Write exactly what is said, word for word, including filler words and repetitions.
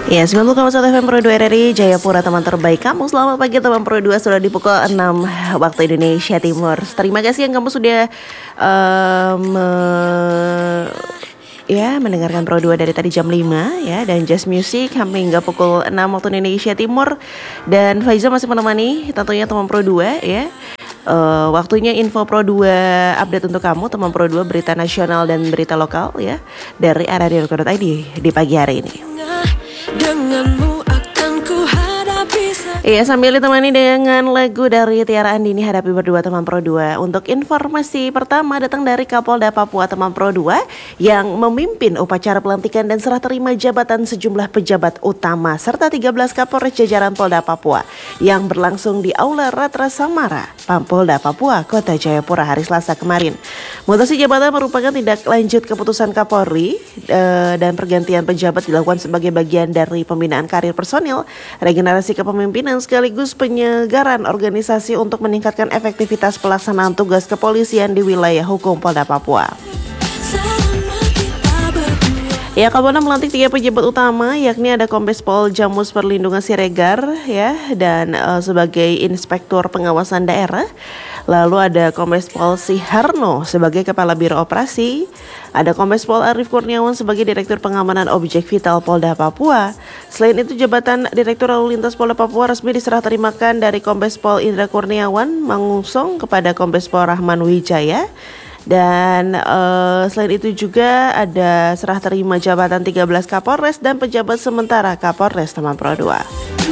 Ya, sembilan puluh koma satu F M Pro dua R R I Jayapura, teman terbaik kamu. Selamat pagi teman Pro dua, sudah di pukul enam waktu Indonesia Timur. Terima kasih yang kamu sudah um, uh, ya mendengarkan Pro dua dari tadi jam lima ya, dan Just Music sampai hingga pukul enam waktu Indonesia Timur. Dan Faiza masih menemani tentunya teman Pro dua ya. Uh, waktunya info Pro dua update untuk kamu teman Pro dua, berita nasional dan berita lokal ya dari r r i dot co dot i d di pagi hari ini. Denganmu akan ku hadapi. Iya, sambil ditemani dengan lagu dari Tiara Andini, Hadapi Berdua teman Pro dua. Untuk informasi pertama datang dari Kapolda Papua teman Pro dua yang memimpin upacara pelantikan dan serah terima jabatan sejumlah pejabat utama serta tiga belas Kapolres jajaran Polda Papua yang berlangsung di Aula Ratra Samara, Pampolda Papua, Kota Jayapura hari Selasa kemarin. Mutasi jabatan merupakan tindak lanjut keputusan Kapolri eh, dan pergantian pejabat dilakukan sebagai bagian dari pembinaan karir personil, regenerasi kepemimpinan sekaligus penyegaran organisasi untuk meningkatkan efektivitas pelaksanaan tugas kepolisian di wilayah hukum Polda Papua. Ya, Kapolda melantik tiga pejabat utama, yakni ada Kombes Pol Jamus Perlindungan Siregar ya, dan uh, sebagai Inspektur Pengawasan Daerah. Lalu ada Kombes Pol Siharno sebagai Kepala Biro Operasi. Ada Kombes Pol Arif Kurniawan sebagai Direktur Pengamanan Objek Vital Polda Papua. Selain itu, jabatan Direktur Lalu Lintas Polda Papua resmi diserah terimakan dari Kombes Pol Indra Kurniawan mengusung kepada Kombes Pol Rahman Wijaya. Dan uh, selain itu juga ada serah terima jabatan tiga belas Kapolres dan pejabat sementara Kapolres teman Pro dua.